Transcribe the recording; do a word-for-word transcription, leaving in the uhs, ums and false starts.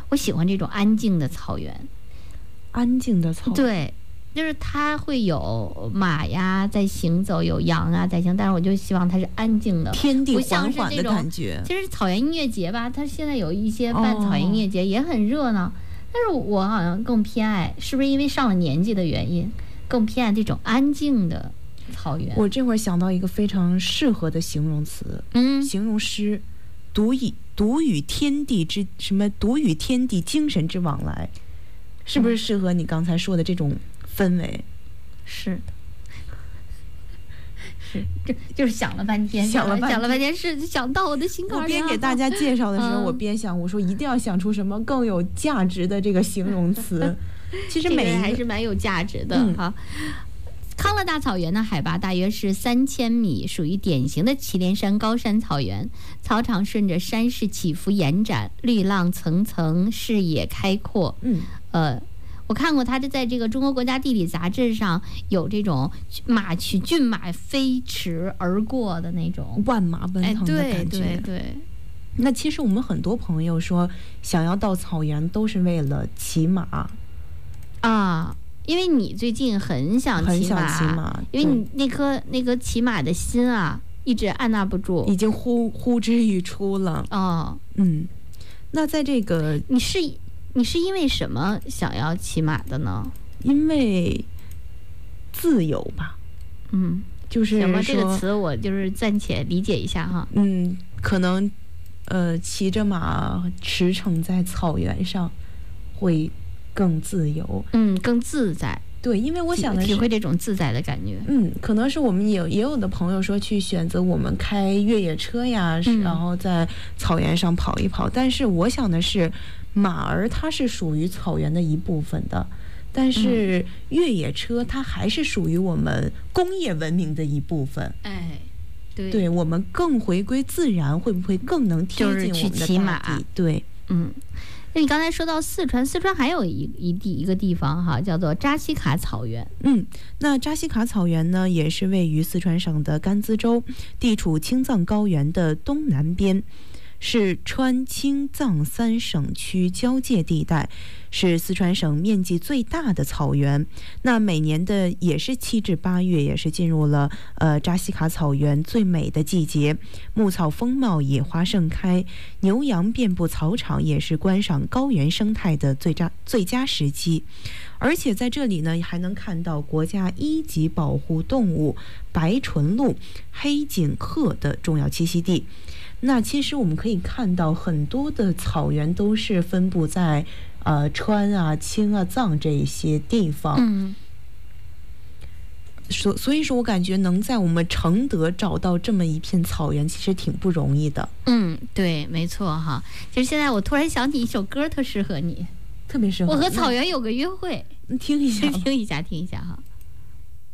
我喜欢这种安静的草原。 安静的草原， 对，就是它会有马呀在行走，有羊啊在行，但是我就希望它是安静的， 天地缓缓的感觉。 其实草原音乐节吧，它现在有一些办草原音乐节也很热闹，哦、但是我好像更偏爱，是不是因为上了年纪的原因，更偏爱这种安静的草原？ 我这会儿想到一个非常适合的形容词， 嗯， 形容诗，独以独与天地之什么？独与天地精神之往来。是不是适合你刚才说的这种氛围？ 是，是，就就是想了半天， 想了半天想了半天，是想到我的心坎里。 我边给大家介绍的时候， 嗯、 我边想，我说一定要想出什么更有价值的这个形容词。其实每一个、 这个、还是蛮有价值的哈。嗯，康乐大草原呢，海拔大约是三千米，属于典型的祁连山高山草原。草场顺着山势起伏延展，绿浪层层，视野开阔。 嗯， 呃，我看过它这在这个中国国家地理杂志上有这种马群骏马飞驰而过的那种万马奔腾的感觉。 哎、对对对。 那其实我们很多朋友说，想要到草原都是为了骑马啊。因为你最近很想骑马， 很想骑马， 因为你那颗那颗骑马的心啊，一直按捺不住， 已经呼呼之欲出了。 哦， 嗯，那在这个你是你是因为什么想要骑马的呢？ 因为自由吧。 嗯， 就是什么这个词我就是暂且理解一下哈。 嗯，可能呃骑着马驰骋在草原上会更自由， 嗯，更自在。 对，因为我想的是体会这种自在的感觉。 嗯，可能是我们也也有的朋友说去选择我们开越野车呀， 嗯、 然后在草原上跑一跑。但是我想的是，马儿它是属于草原的一部分的，但是越野车它还是属于我们工业文明的一部分。 哎，对， 对，我们更回归自然，会不会更能贴近我们的大地？ 就是去骑马。 对， 嗯。那你刚才说到四川，四川还有一一地一个地方哈，叫做扎西卡草原。 嗯，那扎西卡草原呢，也是位于四川省的甘孜州，地处青藏高原的东南边，是川青藏三省区交界地带，是四川省面积最大的草原。那每年的也是七至八月，也是进入了呃扎西卡草原最美的季节，牧草丰茂，野花盛开，牛羊遍布草场，也是观赏高原生态的最佳最佳时机。而且在这里呢，还能看到国家一级保护动物白唇鹿、黑颈鹤的重要栖息地。那其实我们可以看到很多的草原都是分布在呃川啊、青啊、藏这一些地方。 嗯， 所所以说我感觉能在我们承德找到这么一片草原，其实挺不容易的。 嗯，对，没错哈。其实现在我突然想起一首歌，特适合你， 特别适合。 我和草原有个约会， 听一下， 听一下，听一下哈。